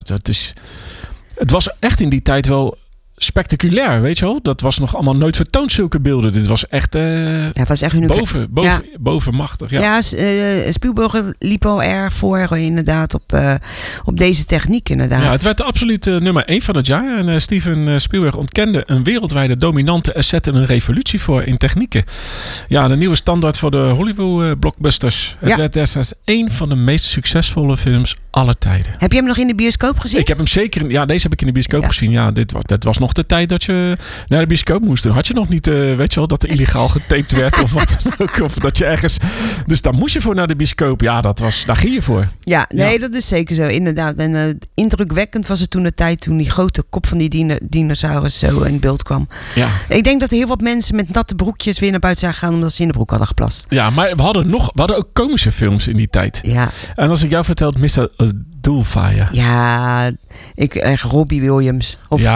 Het was echt in die tijd wel spectaculair, weet je wel. Dat was nog allemaal nooit vertoond, zulke beelden. Dit was echt, het was echt bovenmachtig. Ja, ja, Spielberg liep al erg voor inderdaad op deze techniek inderdaad. Ja, het werd absoluut nummer 1 van het jaar. En Steven Spielberg ontkende een wereldwijde dominante asset en een revolutie voor in technieken. Ja, de nieuwe standaard voor de Hollywood blockbusters. Het werd destijds 1 van de meest succesvolle films aller tijden. Heb je hem nog in de bioscoop gezien? Ik heb hem zeker, deze heb ik in de bioscoop gezien. Ja, dat was nog de tijd dat je naar de bioscoop moest. Dan had je nog niet, weet je wel, dat er illegaal getaped werd of wat dan ook. Of dat je ergens... Dus daar moest je voor naar de bioscoop. Ja, daar ging je voor. Ja, dat is zeker zo, inderdaad. En indrukwekkend was het toen de tijd toen die grote kop van die dinosaurus zo in beeld kwam. Ja. Ik denk dat heel wat mensen met natte broekjes weer naar buiten zijn gegaan omdat ze in de broek hadden geplast. Ja, maar we hadden ook komische films in die tijd. Ja. En als ik jou vertel, Mr. Doolfire. Ja, Robbie Williams.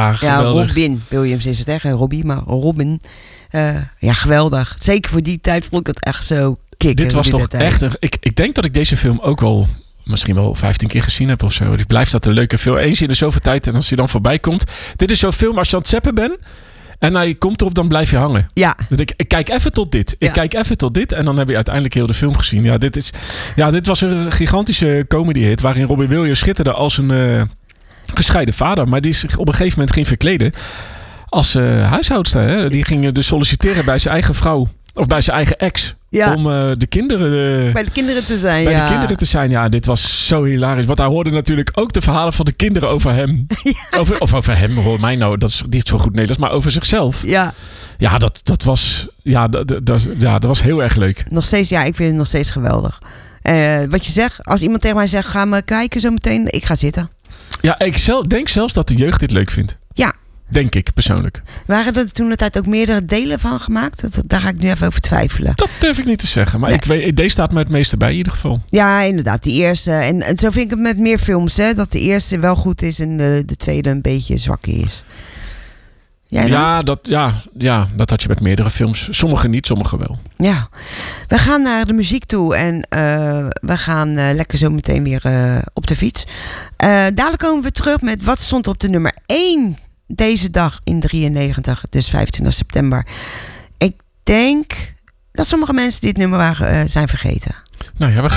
Robin Williams is het, hè? Robbie, maar Robin. Geweldig. Zeker voor die tijd vond ik dat echt zo kicken. Dit was toch echt... Ik denk dat ik deze film ook wel misschien wel 15 keer gezien heb of zo. Dus blijft dat een leuke film. Eens in de zoveel tijd en als hij dan voorbij komt. Dit is zo'n film als je aan het zappen bent. En hij komt erop, dan blijf je hangen. Ja. Dan denk ik kijk even tot dit. Ik kijk even tot dit. En dan heb je uiteindelijk heel de film gezien. Ja, dit was een gigantische comedy hit. Waarin Robin Williams schitterde als een gescheiden vader. Maar die zich op een gegeven moment ging verkleden als huishoudster. Hè? Die ging dus solliciteren bij zijn eigen vrouw. Of bij zijn eigen ex. Ja. Om de kinderen... bij de kinderen te zijn, Bij de kinderen te zijn, ja. Dit was zo hilarisch. Want hij hoorde natuurlijk ook de verhalen van de kinderen over hem. Ja. Over hem, hoor mij nou. Dat is niet zo goed Nederlands. Maar over zichzelf. Ja. Ja, dat was... Ja, dat was heel erg leuk. Nog steeds, ja. Ik vind het nog steeds geweldig. Wat je zegt, als iemand tegen mij zegt... Ga me kijken zo meteen. Ik ga zitten. Ja, ik denk zelfs dat de jeugd dit leuk vindt. Ja. Denk ik, persoonlijk. Waren er toen de tijd ook meerdere delen van gemaakt? Daar ga ik nu even over twijfelen. Dat durf ik niet te zeggen. Maar ik weet, deze staat me het meeste bij in ieder geval. Ja, inderdaad. Die eerste. En zo vind ik het met meer films. Hè, dat de eerste wel goed is en de tweede een beetje zwak is. Dat had je met meerdere films. Sommige niet, sommige wel. Ja. We gaan naar de muziek toe. En we gaan lekker zo meteen weer op de fiets. Dadelijk komen we terug met wat stond op de nummer 1... deze dag in 93, dus 25 september. Ik denk dat sommige mensen dit nummer zijn vergeten. Nou ja,